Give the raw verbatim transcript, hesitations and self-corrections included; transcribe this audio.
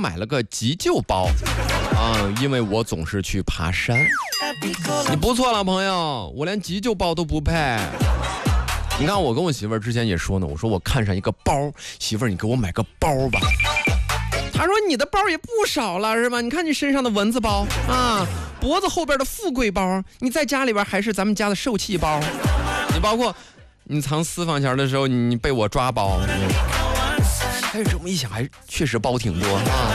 买了个急救包啊，因为我总是去爬山。你不错了，朋友，我连急救包都不配。你看，我跟我媳妇儿之前也说呢，我说我看上一个包，媳妇儿你给我买个包吧。她说你的包也不少了是吧？你看你身上的蚊子包啊，脖子后边的富贵包，你在家里边还是咱们家的受气包。你包括你藏私房钱的时候，你被我抓包。但是这么一想，还确实包挺多啊。